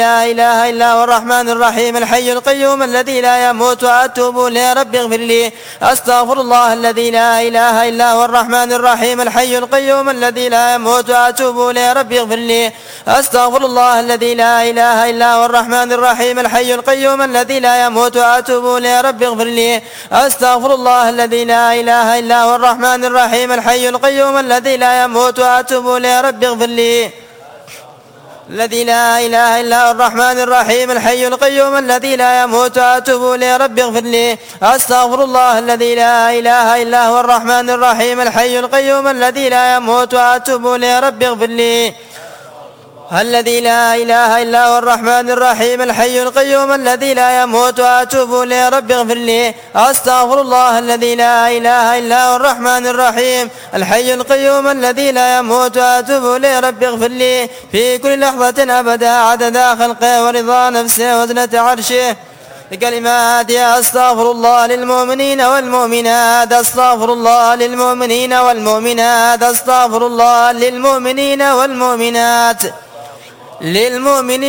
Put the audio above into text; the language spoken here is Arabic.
لا إله إلا هو الرحمن الرحيم الحي القيوم الذي لا يموت وأتوب إليه رب اغفر لي. أستغفر الله الذي لا إله إلا هو الرحمن الرحيم الحي القيوم الذي لا يموت وأتوب إليه رب اغفر لي. أستغفر الله الذي لا إله إلا هو الرحمن الرحيم الحي القيوم الذي لا يموت وأتوب إليه رب اغفر لي. أستغفر الله الذي لا إله إلا هو الرحمن الرحيم الحي القيوم الذي لا يموت وأتوب إليه رب اغفر لي. الذي لا إله إلا هو الرحمن الرحيم الحي القيوم الذي لا يموت وأتوب إليه رب اغفر لي. أستغفر الله الذي لا إله إلا هو الرحمن الرحيم الحي القيوم الذي لا يموت وأتوب إليه رب اغفر لي. الذي لا إله إلا هو الرحمن الرحيم الحي القيوم الذي لا يموت وأتوب إليه رب اغفر لي. أستغفر الله الذي لا إله إلا هو الرحمن الرحيم الحي القيوم الذي لا يموت وأتوب إليه رب اغفر لي في كل لحظة أبدا عدد خلقه ورضا نفسه وزنة عرشه بكلمات أستغفر الله للمؤمنين والمؤمنات. أستغفر الله للمؤمنين والمؤمنات. أستغفر الله للمؤمنين والمؤمنات. للمؤمنين